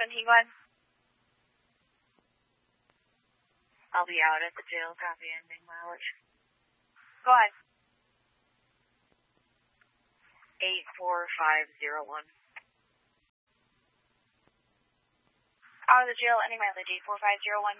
17, go ahead. I'll be out at the jail, copy ending mileage. Go ahead. 84501. Out of the jail, ending mileage 84501.